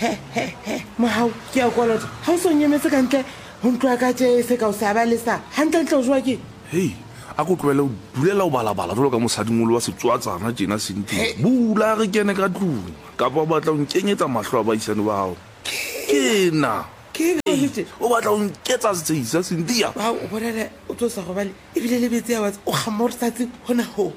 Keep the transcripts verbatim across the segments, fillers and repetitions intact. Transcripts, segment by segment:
he he he mahao ke a kolota ha o so nyemetse ka ntle ho ntwa ka tse se ka o sa ba le sa hantle ntle o jwa ke hey a go tlwela o bulela o balabala jalo ka mosadimolo wa setswatsana tjena Cynthia bula re kene ka tlung ka ba batla o nkenyetsa mahlo a baisane ba hao kena ke le o batla o nketsa setseisa Cynthia ba o bona o tlo sa go bale e bile le betse ya wa o khamortsatsi hona ho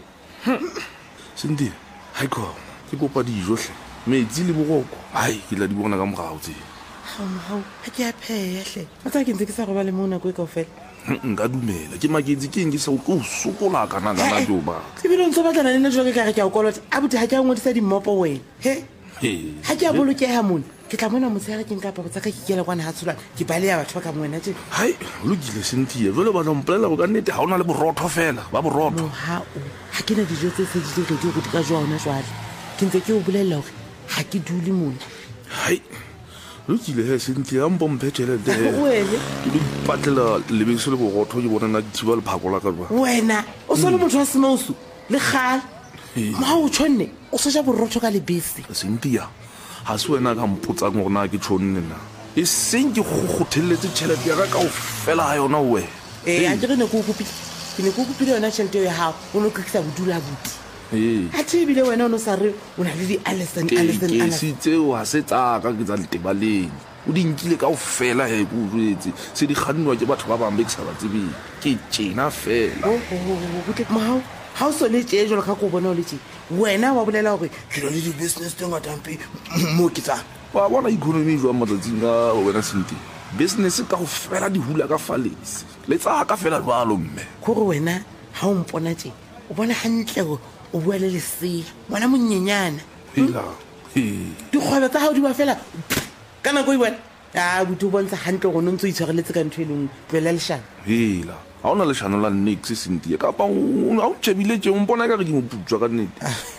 Cynthia hai go ke kopa dijo hle metsi le boroko hai ke la di bona ka morao tse ha ha ha ke a pheya hle o tla ke ntse ke sa go bale mona go e kaofela nka dumela ke maketsi ke eng ke sa o tlo sokola kana kana jo ba ke bile ntse batlana le nna jwa ke ka re ke a o kolota a botse ha ke a ngodisa dimmopo wena he ha ke a bolokeha mona ke tla mona motsega ke nka papa tsa ka ke kela kwana ha tshula ke bale ya batho ba ka mwena tje hai lokile Cynthia jole ba tlomplela go ka nnete ha ona le borotho fela ba borotho ha o ha ke na dijo tse se di re di go tika jwana jwale ke ntse ke o bolella hore ha ke dule mona hai lokile he Cynthia mpo mphetele de wele ke di patlela le beso le borotho ke bona na dithiba le phako la ka jwa wena o so le motho wa semausu le khala ma o tshonne o so ja borotho ka le bese Cynthia ha se wena ka mpotsang gore na ke tshonne na e seng ke go gothelletse tšhelete ya ka ka o fela ha yona we eh a ke ne go kopile ke ne go kopile yona tšhelete ya hao o no kisa bodula buti eh a tsebile wena o no sa re o na le di Allison Allison ke se tseo ha se tsaka ke tsa letebaleng o di nkile ka o fela he go jwetse se di kgannwa ke batho ba bang be ke sa ba tsebeng ke tjena fela oh oh go tle mahao ha o so le tje jolo ka go bona o le tje wena wa bolela hore ke lo le di business tse ngata mpe mo ke tsa wa bona economy jwa matsatsing ka wena Cynthia business ka go fela di hula ka falese le tsa ka fela jwalo mme gore wena ha o mpona tje o bona hantle go o bua le lese bona monyenyana hela di kgwebo tsa hao di ba fela kana go ibona a butu bontsha hantle go ntse o itshwareletse ka ntwe leng tlela leshana hela ha ona le shano la next Cynthia ka pa o a tshebile tje o mpona ka re ke mo putswa ka nnete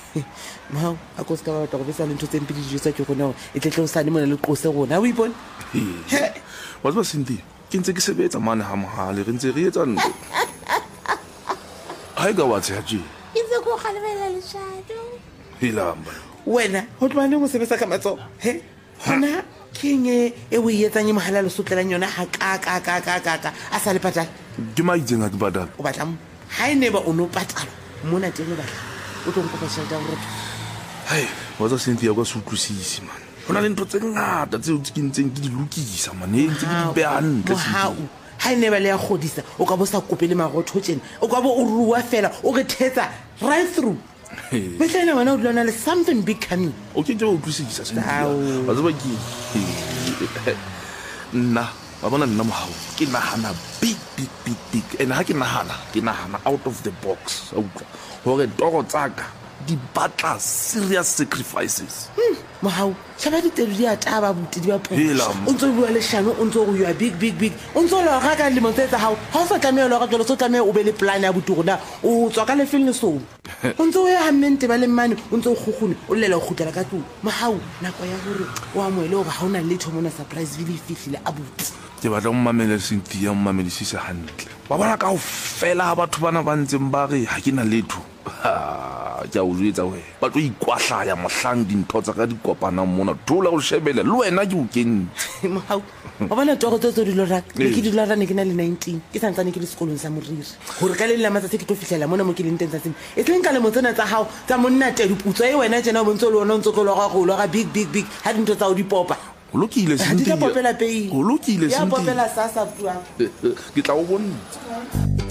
ma a go ska ba tlo go besa le ntwe tse mpedi di tsa ke gona e tletle o sane mona le qose gona o ipone he wa ba Cynthia ke ntse ke sebetsa mane ha mohale re ntse re etsa ntlo hai ga wa tsaya tje itse go khalebela le shadow hilamba wena ho tloane go sebetsa ka matso he hona kinge e o yetsang mohala le sotlelang yona ha ka ka ka ka ka ka a sa le patala ke maitseng a ke badala o batla mo ha ene ba o no patala mona teng ba o tlo nkopa shelter gore hai wa tsa Cynthia go se utlwisisi man hona le ntho tse ngata tse o tsintseng ke di lokisa man e ntse ke di behantle ha ha ene ba le ya godisa o ka bo sa kopele marotho tjena o ka bo o ruwa fela o re thetsa right through betlena wena o dlona le something big coming o ke tse o utlwisisa Cynthia wa tsa ba ke nna ba bona nna mohao ke nahana big big big big and ha ke nahana ke nahana out of the box o utlwa hore toro tsaka di batla serious sacrifices mohao shaba di tedi ya taba buti di ba po Hela. o ntse bua le shano o ntse go ya big big big o ntse lo ga ka le motsetsa hao ha o sa tlameha lo ga tlo so tlameha o be le plan ya buti gona o tswa ka le feel le so o ntse o ya mente ba le mane o ntse o gogone o lela go gutela ka tlo mohao nako ya hore o amoele go ha ona le thomona surprise really fihlile a buti ke batla o mmamele Cynthia o mmamelisise hantle ba bona ka o fela ha batho bana ba ntseng ba re ha ke na letho ke a o jetsa we ba tlo ikwahlaya mohlang dintho tsa ka di kopana mona thola o shebele le wena ke o kentse mohao o bona toro tse tse di lora ke di lora ne ke na le nineteen ke santsane ke le sekolong sa moriri gore ka le la matsatsi ke tlo fihlela mona mo ke leng teng tsa seng e tleng ka le motsena tsa hao tsa monna te diputso e wena tsena o bontse le ona o ntse go lora go lora big big big ha dintho tsa o di popa o lokile Cynthia di ka popela pei o lokile ya Cynthia popela sa sa buang ke tla o bontsha